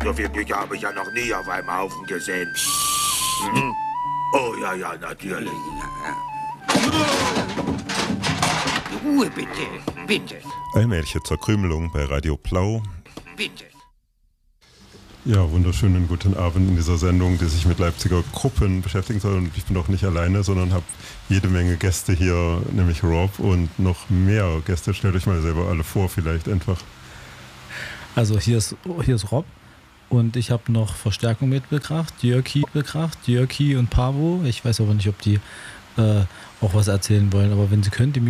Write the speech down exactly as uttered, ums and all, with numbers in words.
So viel Bücher habe ich ja noch nie auf einem Haufen gesehen. Hm? Oh ja, ja, natürlich. Ruhe bitte, bitte. Allmähliche Zerkrümelung bei Radio Blau. Bitte. Ja, wunderschönen guten Abend in dieser Sendung, die sich mit Leipziger Gruppen beschäftigen soll. Und ich bin auch nicht alleine, sondern habe jede Menge Gäste hier, nämlich Rob und noch mehr Gäste. Stellt euch mal selber alle vor, vielleicht einfach. Also hier ist, hier ist Rob und ich habe noch Verstärkung mitgebracht, Jörki mitgebracht, Jörki und Pavo. Ich weiß aber nicht, ob die äh, auch was erzählen wollen, aber wenn sie können, die